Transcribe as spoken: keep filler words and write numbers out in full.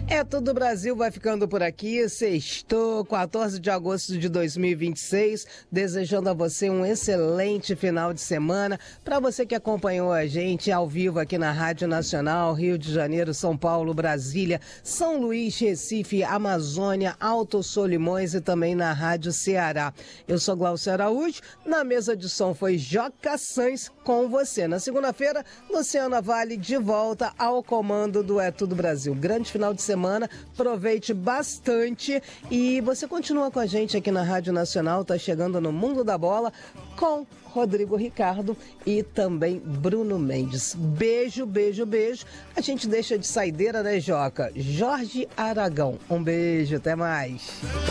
É tudo, Brasil vai ficando por aqui. Sextou, quatorze de agosto de dois mil e vinte e seis. Desejando a você um excelente final de semana. Para você que acompanhou a gente ao vivo aqui na Rádio Nacional, Rio de Janeiro, São Paulo, Brasília, São Luís, Recife, Amazônia, Alto Solimões e também na Rádio Ceará. Eu sou Glaucia Araújo. Na mesa de som foi Joca Sans com você. Na segunda-feira, Luciana Vale de volta ao comando do É Tudo Brasil. Grande final de semana. Semana, aproveite bastante e você continua com a gente aqui na Rádio Nacional, tá chegando no Mundo da Bola com Rodrigo Ricardo e também Bruno Mendes. Beijo, beijo, beijo. A gente deixa de saideira, né, Joca? Jorge Aragão. Um beijo, até mais.